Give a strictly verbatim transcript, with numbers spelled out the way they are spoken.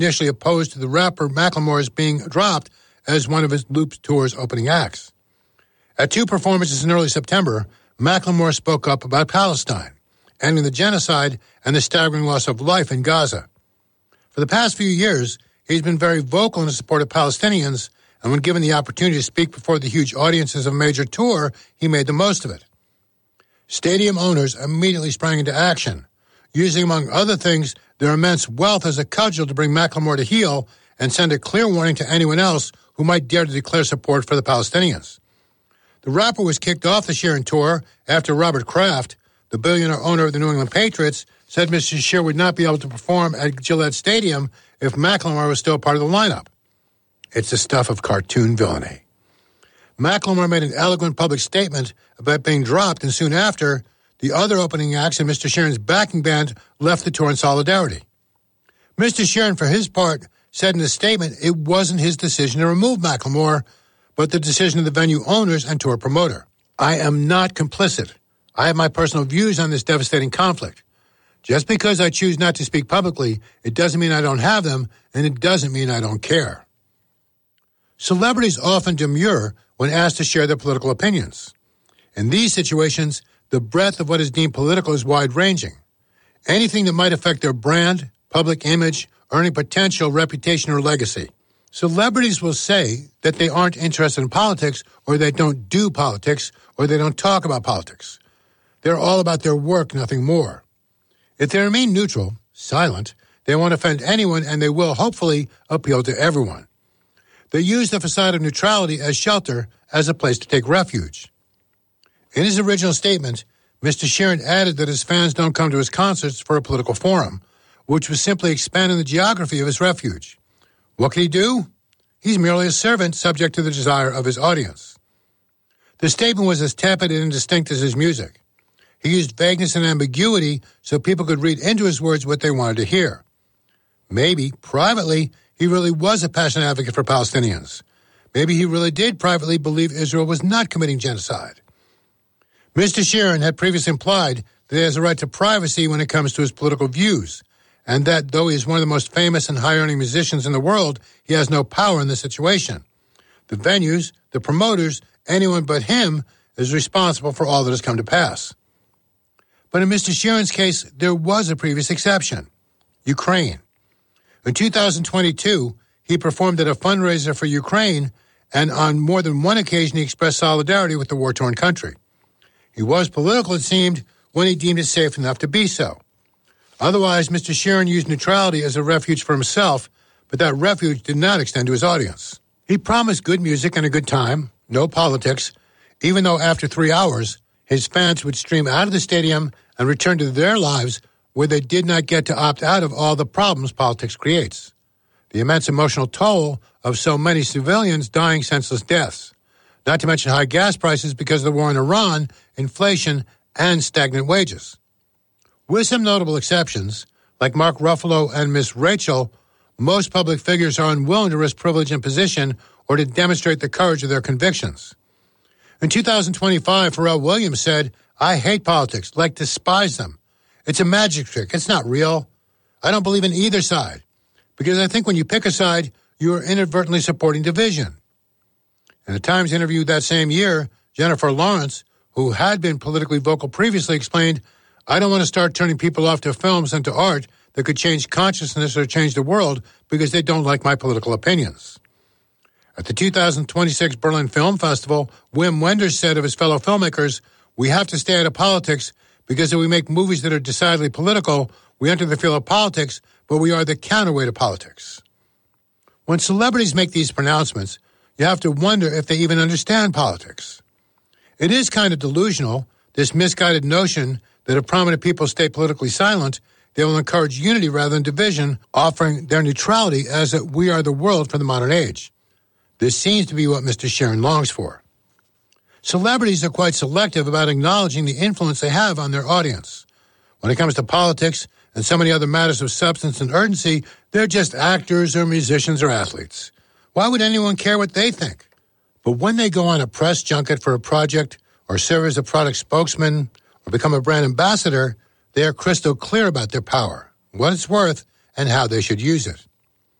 initially opposed to the rapper Macklemore's being dropped as one of his Loop Tour's opening acts. At two performances in early September, Macklemore spoke up about Palestine, ending the genocide and the staggering loss of life in Gaza. For the past few years, he's been very vocal in support of Palestinians, and when given the opportunity to speak before the huge audiences of a major tour, he made the most of it. Stadium owners immediately sprang into action, using, among other things, their immense wealth as a cudgel to bring Macklemore to heel and send a clear warning to anyone else who might dare to declare support for the Palestinians. The rapper was kicked off the Sheeran tour after Robert Kraft, the billionaire owner of the New England Patriots, said Mister Sheeran would not be able to perform at Gillette Stadium if Macklemore was still part of the lineup. It's the stuff of cartoon villainy. Macklemore made an eloquent public statement about being dropped, and soon after, the other opening acts and Mister Sheeran's backing band left the tour in solidarity. Mister Sheeran, for his part, said in a statement it wasn't his decision to remove Macklemore, but the decision of the venue owners and tour promoter. I am not complicit. I have my personal views on this devastating conflict. Just because I choose not to speak publicly, it doesn't mean I don't have them, and it doesn't mean I don't care. Celebrities often demur when asked to share their political opinions. In these situations, the breadth of what is deemed political is wide-ranging. Anything that might affect their brand, public image, earning potential, reputation, or legacy. Celebrities will say that they aren't interested in politics, or they don't do politics, or they don't talk about politics. They're all about their work, nothing more. If they remain neutral, silent, they won't offend anyone, and they will, hopefully, appeal to everyone. They use the facade of neutrality as shelter, as a place to take refuge. In his original statement, Mister Sheeran added that his fans don't come to his concerts for a political forum, which was simply expanding the geography of his refuge. What can he do? He's merely a servant subject to the desire of his audience. The statement was as tepid and indistinct as his music. He used vagueness and ambiguity so people could read into his words what they wanted to hear. Maybe, privately, he really was a passionate advocate for Palestinians. Maybe he really did privately believe Israel was not committing genocide. Mister Sheeran had previously implied that he has a right to privacy when it comes to his political views, and that though he is one of the most famous and high-earning musicians in the world, he has no power in this situation. The venues, the promoters, anyone but him is responsible for all that has come to pass. But in Mister Sheeran's case, there was a previous exception: Ukraine. In two thousand twenty-two, he performed at a fundraiser for Ukraine, and on more than one occasion he expressed solidarity with the war-torn country. He was political, it seemed, when he deemed it safe enough to be so. Otherwise, Mister Sheeran used neutrality as a refuge for himself, but that refuge did not extend to his audience. He promised good music and a good time, no politics, even though after three hours, his fans would stream out of the stadium and return to their lives where they did not get to opt out of all the problems politics creates. The immense emotional toll of so many civilians dying senseless deaths, not to mention high gas prices because of the war in Iran, inflation, and stagnant wages. With some notable exceptions, like Mark Ruffalo and Miss Rachel, most public figures are unwilling to risk privilege and position or to demonstrate the courage of their convictions. In two thousand twenty-five, Pharrell Williams said, "I hate politics, like despise them. It's a magic trick. It's not real. I don't believe in either side, because I think when you pick a side, you are inadvertently supporting division." In a Times interview that same year, Jennifer Lawrence, who had been politically vocal previously, explained, "I don't want to start turning people off to films and to art that could change consciousness or change the world because they don't like my political opinions." At the two thousand twenty-six Berlin Film Festival, Wim Wenders said of his fellow filmmakers, "We have to stay out of politics because if we make movies that are decidedly political, we enter the field of politics, but we are the counterweight of politics." When celebrities make these pronouncements, you have to wonder if they even understand politics. It is kind of delusional, this misguided notion that if prominent people stay politically silent, they will encourage unity rather than division, offering their neutrality as a we are the world for the modern age. This seems to be what Mister Sheeran longs for. Celebrities are quite selective about acknowledging the influence they have on their audience. When it comes to politics and so many other matters of substance and urgency, they're just actors or musicians or athletes. Why would anyone care what they think? But when they go on a press junket for a project or serve as a product spokesman or become a brand ambassador, they are crystal clear about their power, what it's worth, and how they should use it.